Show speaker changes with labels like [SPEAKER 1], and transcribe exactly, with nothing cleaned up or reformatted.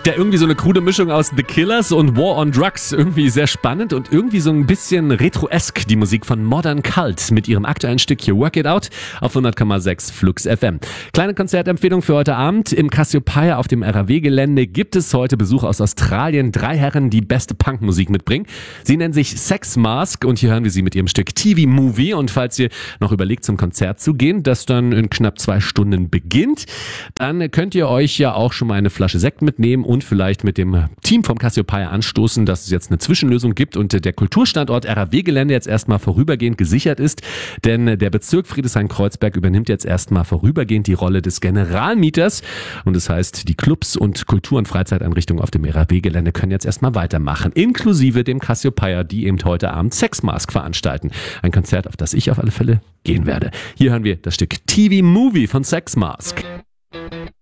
[SPEAKER 1] Ja, irgendwie so eine krude Mischung aus The Killers und War on Drugs. Irgendwie sehr spannend und irgendwie so ein bisschen retro-esk. Die Musik von Modern Cult mit ihrem aktuellen Stück hier Work It Out auf hundert Komma sechs Flux F M. Kleine Konzertempfehlung für heute Abend. Im Cassiopeia auf dem R A W-Gelände gibt es heute Besuch aus Australien. Drei Herren, die beste Punkmusik mitbringen. Sie nennen sich Sex Mask und hier hören wir sie mit ihrem Stück T V Movie. Und falls ihr noch überlegt, zum Konzert zu gehen, das dann in knapp zwei Stunden beginnt, dann könnt ihr euch ja auch schon mal eine Flasche Sekt mitnehmen und vielleicht mit dem Team vom Cassiopeia anstoßen, dass es jetzt eine Zwischenlösung gibt und der Kulturstandort R A W-Gelände jetzt erstmal vorübergehend gesichert ist, denn der Bezirk Friedrichshain-Kreuzberg übernimmt jetzt erstmal vorübergehend die Rolle des Generalmieters und das heißt, die Clubs und Kultur- und Freizeiteinrichtungen auf dem R A W-Gelände können jetzt erstmal weitermachen, inklusive dem Cassiopeia, die eben heute Abend Sex Mask veranstalten. Ein Konzert, auf das ich auf alle Fälle gehen werde. Hier hören wir das Stück T V Movie von Sex Mask.